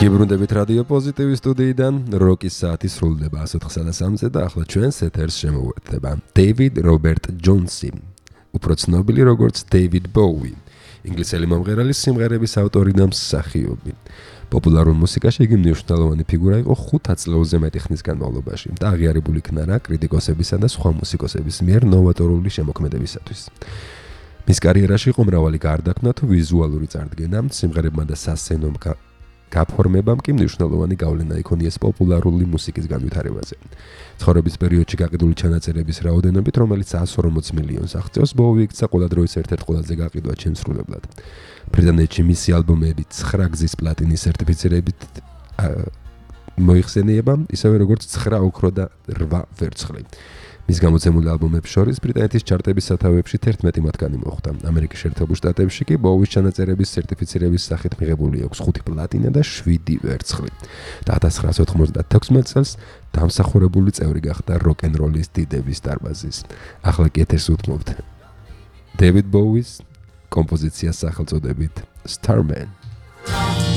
გიბრუნდებით რადიო პოზიტივის სტუდიიდან, როკის საათი სრულდება 103:03 და ახლა ჩვენს ეთერს შემოვერთდება დეივიდ რობერტ ჯონსი, უფრო ცნობილი როგორც დეივიდ ბოუი, ინგლისელი მომღერალის სიმღერების ავტორი და მსახიობი. პოპულარულ მუსიკაში იგი მნიშვნელოვანი ფიგურა იყო 5 ათწლეულზე მეტი ხნის განმავლობაში და აღიარებული იქნა რა კრიტიკოსებისა და სხვა მუსიკოსების მიერ ნოვატორული შემოქმედებისათვის. მის კარიერაში იყო მრავალი გარდაქმნა თუ ვიზუალური წარდგენა, სიმღერებმა და სასცენო გაფორმებამ კი მნიშვნელოვანი გავლენა იქონიეს პოპულარული მუსიკის განვითარებაზე. ცხოვრების პერიოდში გაყიდული ჩანაწერების რაოდენობით, რომელიც 140 მილიონს აღწევს, ბოუი იქცა ყველა დროის ერთ-ერთ ყველაზე გაყიდვად შემსრულებლად. ბრიტანეთში მისი ალბომები 9 გზის პლატინის სერტიფიცირებით მოიხსენიება, ისევე როგორც 9 ოქრო და 8 ვერცხლი. მის გამოცემულ ალბომებს შორის ბრიტანეთის ჩარტების სათავეებში 11 მათგანი მოხვდა. ამერიკის შეერთებულ შტატებში კი ბოუის ჩანაწერების სერტიფიცირების სახით მიღებული აქვს 5 პლატინა და 7 ვერცხლი. და 1996 წელს დამსახურებული წევრი გახდა როკ-ენ-როლის დიდების დარბაზის. ახლა კი ეთერს უთმობთ დეივიდ ბოუის კომპოზიციას სახელწოდებით Starman.